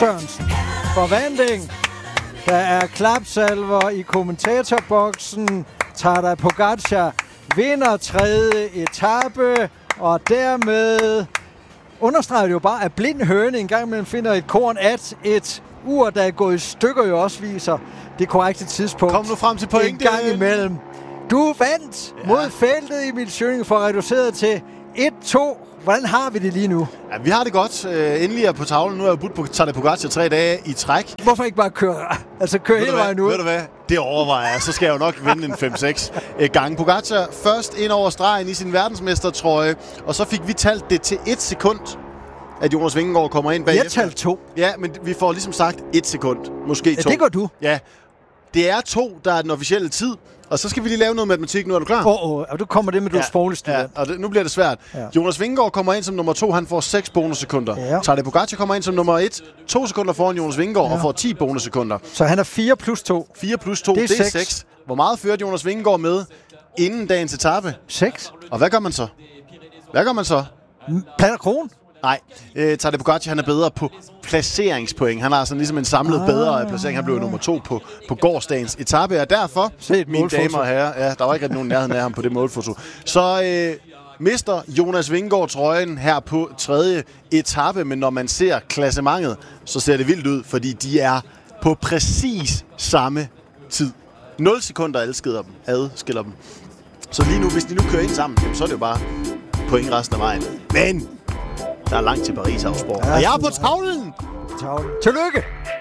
Sørensen. Forvandling. Der er klapsalver i kommentatorboksen. Tadej Pogačar vinder 3. etape, og dermed understreger det jo bare, at blind høne en gang imellem finder et korn, at et ur, der er gået i stykker, jo også viser det korrekte tidspunkt. Kom nu frem til pointen. En gang imellem. Du vandt mod feltet, Emil Schøning, for reduceret til 1-2. Hvordan har vi det lige nu? Ja, vi har det godt. Endelig er på tavlen. Nu er jeg budt på Tadej Pogačar 3 dage i træk. Hvorfor ikke bare køre hele vejen ud? Ved du hvad? Det overvejer jeg. Så skal jeg jo nok vinde en 5-6 gange. Pogačar først ind over stregen i sin verdensmestertrøje, og så fik vi talt det til 1 sekund, at Jonas Vingegaard kommer ind bagefter. Jeg talte 2. Ja, men vi får ligesom sagt 1 sekund. Måske 2. Ja, det gør du. Ja. Det er 2, der er den officielle tid. Og så skal vi lige lave noget matematik. Nu er du klar? Og du kommer det med, du er sprogligstudent. Ja, og nu bliver det svært. Ja. Jonas Vingegaard kommer ind som nummer 2. Han får 6 bonussekunder. Ja. Tadej Pogačar kommer ind som nummer 1. 2 sekunder foran Jonas Vingegaard og får 10 bonussekunder. Så han er 4 plus 2. 4 plus 2, det er 6. Hvor meget førte Jonas Vingegaard med inden dagens etape? 6. Og hvad gør man så? Platter Kron? Nej, Tadej Pogačar, han er bedre på placeringspoint. Han har sådan ligesom en samlet bedre placering. Han blev nummer 2 på gårsdagens etape, og derfor, mine damer og herrer, ja, der var ikke rigtig nogen nærheden af ham på det målfoto, så mister Jonas Vingegaard trøjen her på 3. etape, men når man ser klassementet, så ser det vildt ud, fordi de er på præcis samme tid. 0 sekunder adskiller dem. Så lige nu, hvis de nu kører ind sammen, så er det jo bare point resten af vejen. Men der er langt til Paris, Augsburg. Ja, og jeg er på tavlen! Tillykke!